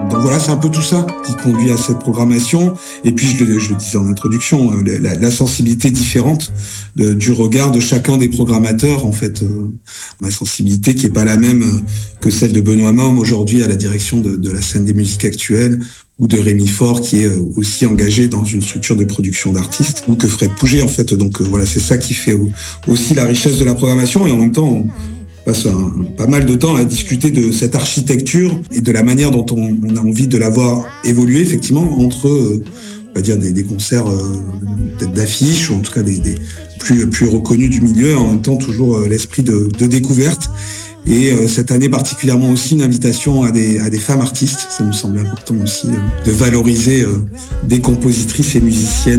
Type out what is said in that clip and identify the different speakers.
Speaker 1: Donc voilà, c'est un peu tout ça qui conduit à cette programmation. Et puis je le disais en introduction, la sensibilité différente du regard de chacun des programmateurs. En fait, ma sensibilité qui est pas la même que celle de Benoît Maume aujourd'hui à la direction de la scène des musiques actuelles, ou de Rémi Faure qui est aussi engagé dans une structure de production d'artistes, ou que Fred Pouget en fait. Donc voilà, c'est ça qui fait aussi la richesse de la programmation. Et en même temps, on passe pas mal de temps à discuter de cette architecture et de la manière dont on a envie de la voir évoluer effectivement entre on va dire des concerts peut-être d'affiches, ou en tout cas des plus reconnus du milieu, en même temps toujours l'esprit de découverte. Et cette année particulièrement aussi une invitation à des femmes artistes. Ça me semble important aussi de valoriser des compositrices et musiciennes